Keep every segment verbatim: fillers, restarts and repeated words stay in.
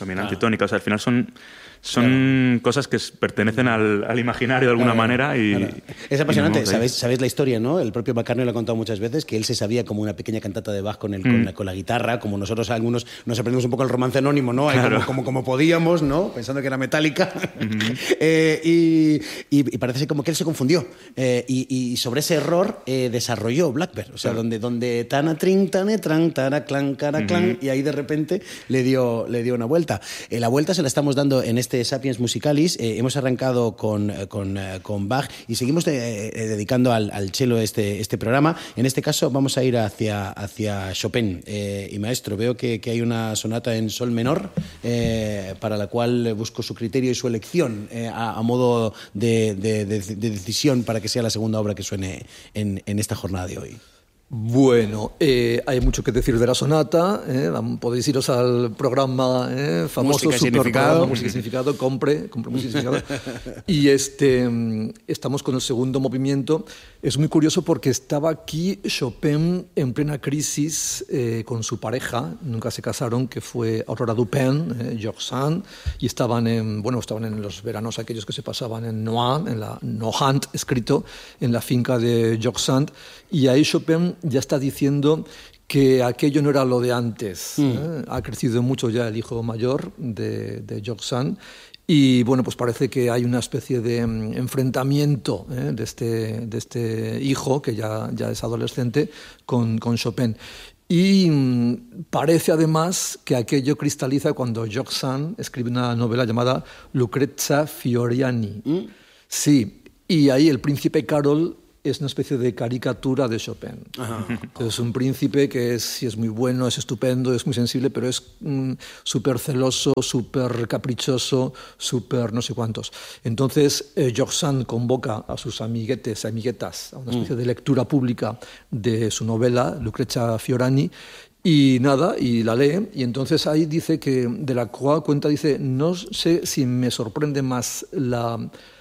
dominante claro. y tónica. O sea, al final son, son claro. cosas que pertenecen al, al imaginario de alguna claro, manera. Y, claro. Es apasionante. ¿Sabéis, sabéis la historia, ¿no? El propio McCartney lo ha contado muchas veces, que él se sabía como una pequeña cantata de Bach con, el, mm. con, la, con la guitarra, como nosotros algunos nos aprendimos un poco el romance anónimo, ¿no? Claro. Como, como, como podíamos, ¿no? Pensando que era Metallica. Mm-hmm. eh, y, y, y parece como que él se confundió. Eh, y, y sobre ese error eh, desarrolló Blackbird. O sea, claro. donde, donde tana, trin, tane, tran, tara, clan, cara, clan, mm-hmm. y ahí de repente le dio, le dio una vuelta. Eh, la vuelta se la estamos dando en este Sapiens Musicalis. Eh, hemos arrancado con, con, con Bach y seguimos de, eh, dedicando al, al cello este, este programa. En este caso vamos a ir hacia, hacia Chopin. Eh, y maestro, veo que, que hay una sonata en sol menor eh, para la cual busco su criterio y su elección eh, a, a modo de, de, de, de decisión para que sea la segunda obra que suene en, en esta jornada de hoy. Bueno, eh, hay mucho que decir de la sonata. Eh, podéis iros al programa eh, famoso Música y Significado. Música y Significado, compre, compre Música y Significado. Y este, estamos con el segundo movimiento. Es muy curioso porque estaba aquí Chopin en plena crisis eh, con su pareja, nunca se casaron, que fue Aurora Dupin, eh, Georges Sand, y estaban en, bueno, estaban en los veranos aquellos que se pasaban en Nohant, en la Nohant, escrito, en la finca de Georges Sand, y ahí Chopin ya está diciendo que aquello no era lo de antes. Mm. ¿eh? Ha crecido mucho ya el hijo mayor de, de Georges Sand y bueno, pues parece que hay una especie de um, enfrentamiento ¿eh? de, este, de este hijo, que ya, ya es adolescente, con, con Chopin. Y um, parece además que aquello cristaliza cuando Georges Sand escribe una novela llamada Lucrezia Fioriani. Mm. Sí, y ahí el príncipe Carol es una especie de caricatura de Chopin. Ajá. Es un príncipe que es, sí, es muy bueno, es estupendo, es muy sensible, pero es mm, súper celoso, súper caprichoso, súper no sé cuántos. Entonces, eh, Georges Sand convoca a sus amiguetes, amiguetas, a una especie mm. de lectura pública de su novela, Lucrezia Fioriani, y nada, y la lee, y entonces ahí dice que Delacroix cuenta, dice, no sé si me sorprende más la...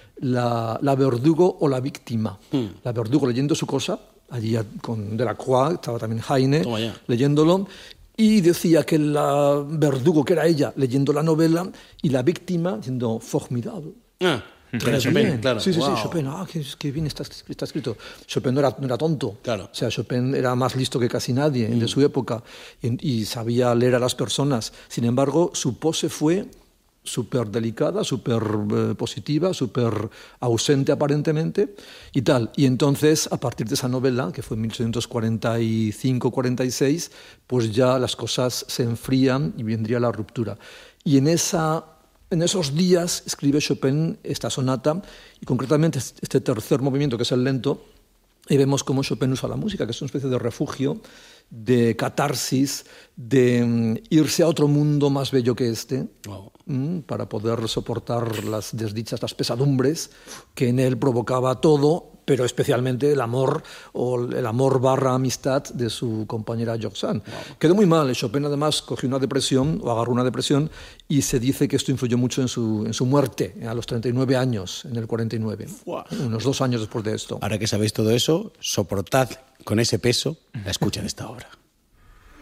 La, la verdugo o la víctima. Mm. La verdugo leyendo su cosa, allí con Delacroix, estaba también Heine leyéndolo, y decía que la verdugo, que era ella, leyendo la novela, y la víctima diciendo formidable. Ah, era Chopin, claro. Sí, sí, wow. sí, Chopin, ah, qué, qué bien está, está escrito. Chopin no era, no era tonto. Claro. O sea, Chopin era más listo que casi nadie mm. de su época y, y sabía leer a las personas. Sin embargo, su pose fue súper delicada, súper eh, positiva, súper ausente aparentemente y tal. Y entonces, a partir de esa novela, que fue en mil ochocientos cuarenta y cinco cuarenta y seis, pues ya las cosas se enfrían y vendría la ruptura. Y en, esa, en esos días escribe Chopin esta sonata, y concretamente este tercer movimiento, que es el lento, y vemos cómo Chopin usa la música, que es una especie de refugio, de catarsis, de um, irse a otro mundo más bello que este, wow. um, para poder soportar las desdichas, las pesadumbres que en él provocaba todo, pero especialmente el amor o el amor barra amistad de su compañera Georges Sand. Wow. Quedó muy mal. Chopin además cogió una depresión o agarró una depresión y se dice que esto influyó mucho en su, en su muerte a los treinta y nueve años, en el cuarenta y nueve, wow. unos dos años después de esto. Ahora que sabéis todo eso, soportad con ese peso la escucha de esta obra.